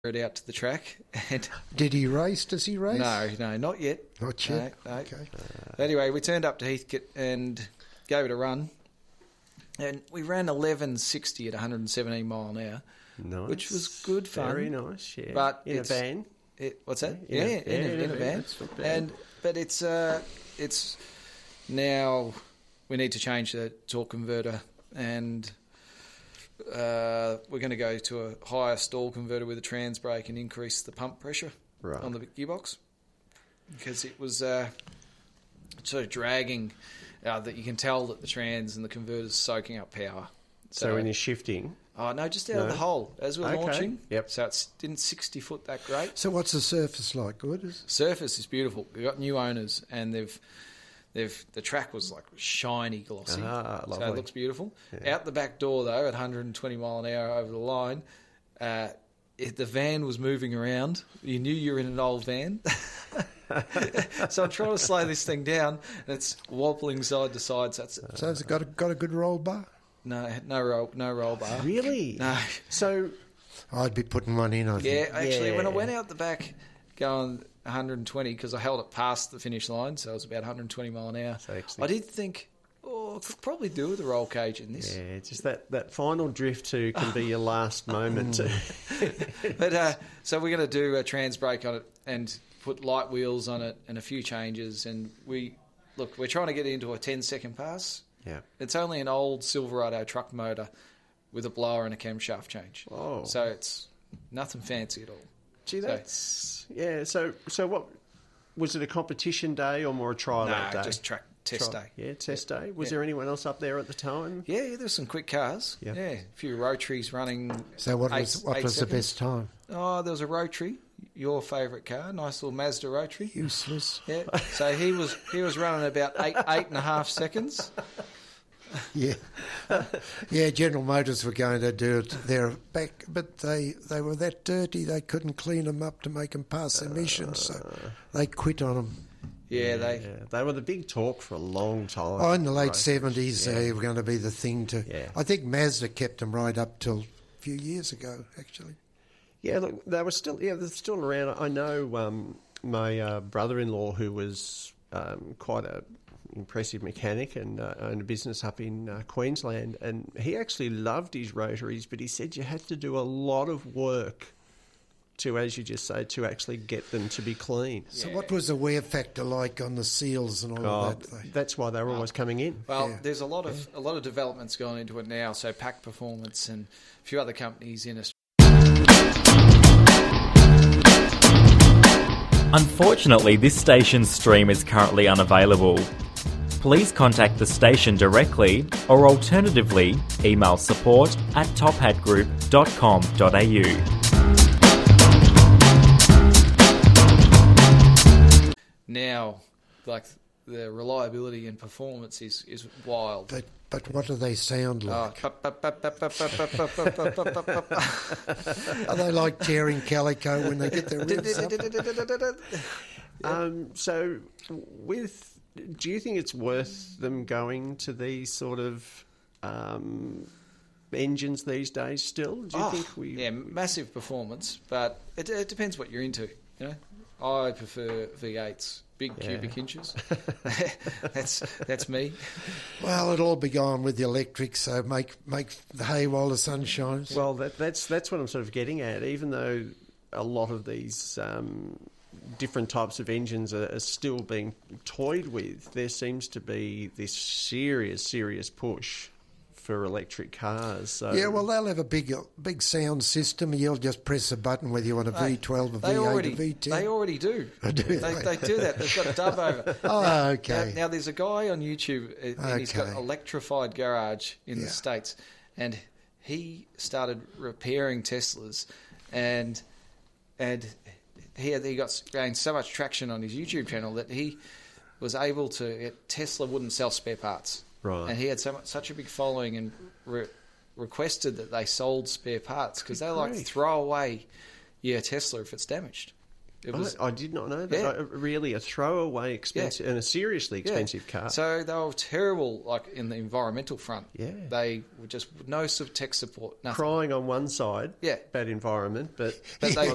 it out to the track. And Did he race? Does he race? no, not yet. Not yet? No. Okay. Anyway, we turned up to Heathcote and gave it a run. And we ran 11.60 at 117 mile an hour, Nice. which was good fun. Very nice, yeah. But in a van? What's that? Yeah, in a van. That's not bad. But it's now we need to change the torque converter, and we're going to go to a higher stall converter with a trans brake and increase the pump pressure on the gearbox, because it was sort of dragging. That you can tell that the trans and the converter's soaking up power. So when you're shifting? Oh, no, just out of the hole as we're launching. Yep. So it didn't 60 foot that great. So what's the surface like? Good? Surface is beautiful. We've got new owners, and the track was like shiny, glossy. Lovely. So it looks beautiful. Yeah. Out the back door, though, at 120 mile an hour over the line, the van was moving around. You knew you were in an old van. So I'm trying to slow this thing down, and it's wobbling side to side. So has it got a good roll bar? No roll bar. Really? No. So I'd be putting one in, I think. Yeah, actually, when I went out the back going 120, because I held it past the finish line, so it was about 120 mile an hour, So actually- I did think, I could probably do with a roll cage in this. yeah, just that final drift too can be your last moment too. But so we're going to do a trans brake on it and put light wheels on it and a few changes, and we're trying to get it into a 10-second pass. Yeah. It's only an old Silverado truck motor with a blower and a camshaft change. Oh. So it's nothing fancy at all. Gee, that's... Yeah, so what... Was it a competition day or more a trial day? Just track test day. Yeah, test day. Was there anyone else up there at the time? Yeah, there's some quick cars. Yeah. Yeah, a few rotaries running. So what was the seconds. best time? Oh, there was a rotary, your favourite car, nice little Mazda rotary. Useless. Yeah, so he was running about 8.5 seconds. Yeah. Yeah, General Motors were going to do it there back, but they were that dirty they couldn't clean them up to make them pass emissions, so they quit on them. Yeah, they were the big talk for a long time. Oh, in the late 70s, they were going to be the thing to... Yeah. I think Mazda kept them right up till a few years ago, actually. Yeah, look, they're still around. I know my brother-in-law, who was quite a impressive mechanic and owned a business up in Queensland, and he actually loved his rotaries, but he said you had to do a lot of work to, as you just say, to actually get them to be clean. So what was the wear factor like on the seals and all of that? That's why they were always coming in. Well, there's a lot of developments going into it now. So Pack Performance and a few other companies in Australia. Unfortunately, this station's stream is currently unavailable. Please contact the station directly or alternatively email support@tophatgroup.com.au. Now, like the reliability and performance is wild. But what do they sound like? Are they like tearing calico when they get their revs up? So, do you think it's worth them going to these sort of engines these days still? Do you think massive performance, but it depends what you're into. You know, I prefer V8s. Big cubic inches. That's me. Well, it'll all be gone with the electric, so make the hay while the sun shines. Well, that's what I'm sort of getting at. Even though a lot of these different types of engines are still being toyed with, there seems to be this serious push for electric cars. So yeah, well, they'll have a big sound system. You'll just press a button whether you want a V12, a V8, a V10. They already do. They do that. They've got a dub over. Oh, okay. Now there's a guy on YouTube, and he's got Electrified Garage in the States, and he started repairing Teslas, and he got gained so much traction on his YouTube channel that he was able to. Tesla wouldn't sell spare parts. Right. And he had such a big following and requested that they sold spare parts because they like throw away your Tesla if it's damaged. I did not know that. Really, a throwaway expensive and a seriously expensive car. So they were terrible, like in the environmental front. Yeah. They were just no sort of tech support, nothing. Crying on one side, bad environment, but they